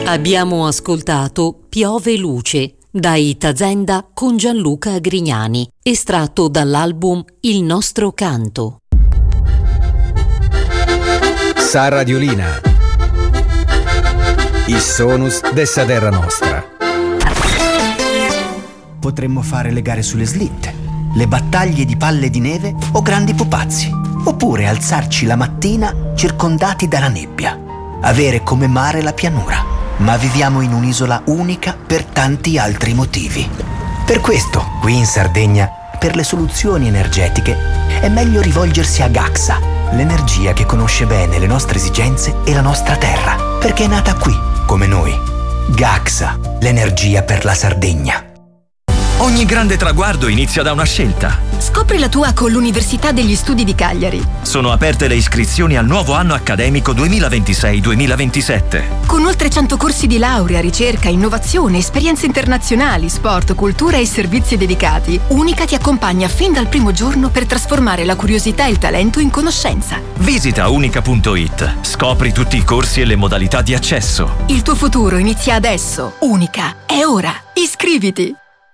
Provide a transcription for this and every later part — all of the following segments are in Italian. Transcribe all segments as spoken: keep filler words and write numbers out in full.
Abbiamo ascoltato Piove Luce da Itazenda con Gianluca Grignani, estratto dall'album Il nostro canto. Sa Radiolina, il sonus dessa terra nostra. Potremmo fare le gare sulle slitte, le battaglie di palle di neve o grandi pupazzi, oppure alzarci la mattina circondati dalla nebbia, avere come mare la pianura. Ma viviamo in un'isola unica per tanti altri motivi. Per questo, qui in Sardegna, per le soluzioni energetiche, è meglio rivolgersi a Gaxa, l'energia che conosce bene le nostre esigenze e la nostra terra, perché è nata qui, come noi. Gaxa, l'energia per la Sardegna. Ogni grande traguardo inizia da una scelta. Scopri la tua con l'Università degli Studi di Cagliari. Sono aperte le iscrizioni al nuovo anno accademico duemilaventisei duemilaventisette. Con oltre cento corsi di laurea, ricerca, innovazione, esperienze internazionali, sport, cultura e servizi dedicati, Unica ti accompagna fin dal primo giorno per trasformare la curiosità e il talento in conoscenza. Visita unica punto it. Scopri tutti i corsi e le modalità di accesso. Il tuo futuro inizia adesso. Unica, è ora. Iscriviti!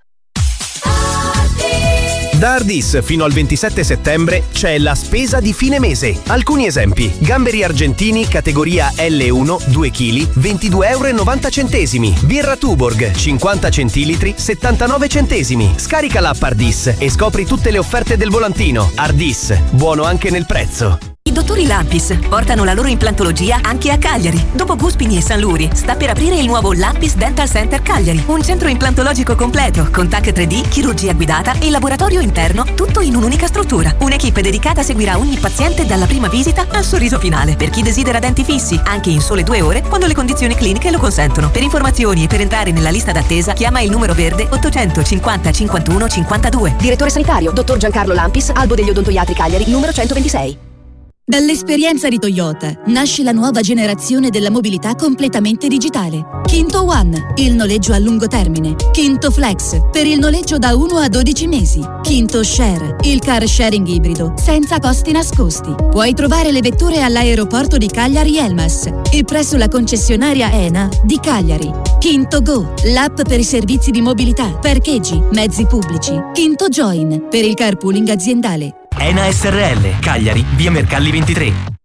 Da Ardis fino al ventisette settembre c'è la spesa di fine mese. Alcuni esempi: gamberi argentini categoria L uno due chili ventidue euro e novanta centesimi. Birra Tuborg cinquanta centilitri settantanove centesimi. Scarica l'app Ardis e scopri tutte le offerte del volantino. Ardis, buono anche nel prezzo. I dottori Lampis portano la loro implantologia anche a Cagliari. Dopo Guspini e San Luri, sta per aprire il nuovo Lampis Dental Center Cagliari. Un centro implantologico completo, con T A C tre D, chirurgia guidata e laboratorio interno, tutto in un'unica struttura. Un'equipe dedicata seguirà ogni paziente dalla prima visita al sorriso finale. Per chi desidera denti fissi, anche in sole due ore, quando le condizioni cliniche lo consentono. Per informazioni e per entrare nella lista d'attesa, chiama il numero verde ottocentocinquanta cinquantuno cinquantadue. Direttore sanitario, dottor Giancarlo Lampis, Albo degli Odontoiatri Cagliari, numero centoventisei. Dall'esperienza di Toyota nasce la nuova generazione della mobilità completamente digitale. Kinto One, il noleggio a lungo termine. Kinto Flex, per il noleggio da uno a dodici mesi. Kinto Share, il car sharing ibrido, senza costi nascosti. Puoi trovare le vetture all'aeroporto di Cagliari Elmas e presso la concessionaria ENA di Cagliari. Kinto Go, l'app per i servizi di mobilità, parcheggi, mezzi pubblici. Kinto Join, per il carpooling aziendale. ENA S R L, Cagliari, via Mercalli ventitré.